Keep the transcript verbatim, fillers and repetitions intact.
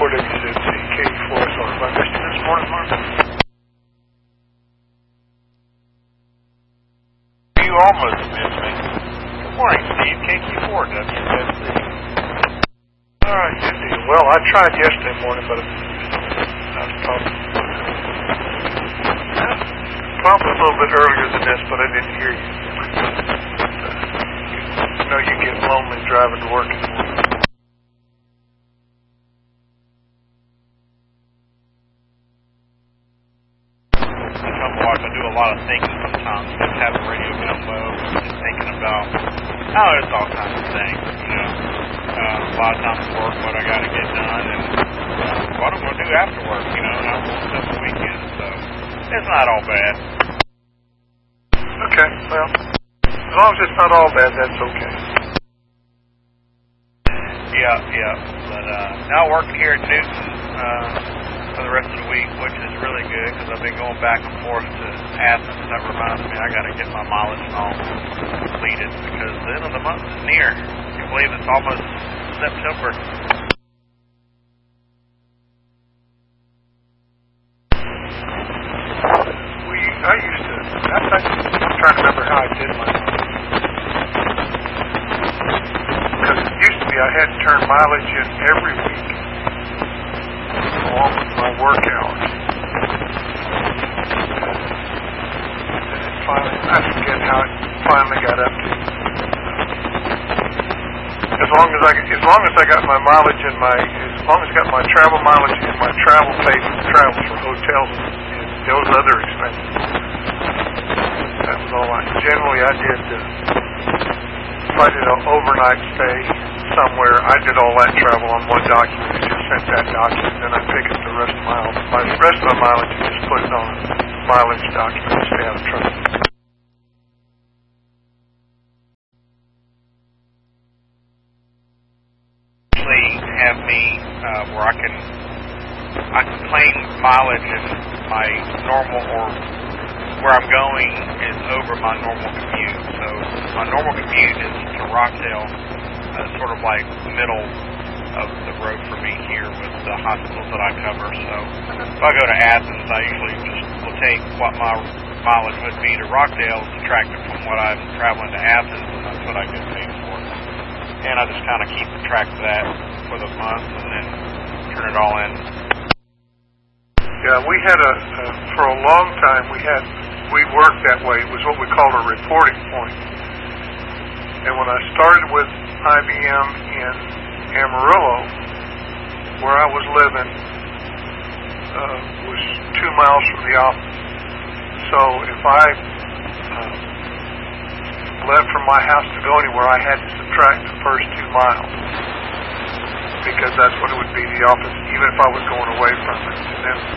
four W Z C K four S R. Have I missed you this morning, Mark? You almost missed me. Good morning, Steve. K Q four W Z C. All right, good deal. Well, I tried yesterday morning, but I was probably, probably a little bit earlier than this, but I didn't hear you. You know, you get lonely driving to work in the morning. I do a lot of thinking sometimes. Just have the radio down low, just thinking about, oh, there's all kinds of things, you know. Uh, a lot of times work, what I got to get done, and uh, what I'm going to do after work, you know, and I'm going to spend the weekend, so it's not all bad. Okay, well, as long as it's not all bad, that's okay. Yeah, yeah, but uh, now working here at Newton, uh, for the rest of the week, which is really good because I've been going back and forth to Athens. That reminds me I got to get my mileage and all completed because the end of the month is near. Can you believe it's almost September? We, I used to, I, I, I'm trying to remember how I did mine. Because it used to be I had to turn mileage in every week, along with my work hours. And it finally, I forget how it finally got up to. As long as I, as long as I got my mileage in my, as long as I got my travel mileage in my travel pay for travels for hotels and those other expenses. That was all I. Generally, I did. Uh, if I did an overnight stay somewhere, I did all that travel on one document and just sent that document, then I pick up the rest of my my rest of my mileage and just put it on a mileage document to stay out of trouble. Actually, have me uh, where I can I can claim mileage and my normal or where I'm going is over my normal commute. So my normal commute is to Rockdale. Uh, sort of like middle of the road for me here with the hospitals that I cover. So if I go to Athens, I usually just will take what my mileage would be to Rockdale, subtract it from what I'm traveling to Athens, and that's what I get paid for. And I just kind of keep track of that for the month and then turn it all in. Yeah, we had a, uh, for a long time, we had, we worked that way. It was what we called a reporting point. And when I started with I B M in Amarillo, where I was living, uh, was two miles from the office. So if I uh, left from my house to go anywhere, I had to subtract the first two miles because that's what it would be, the office, even if I was going away from it. And then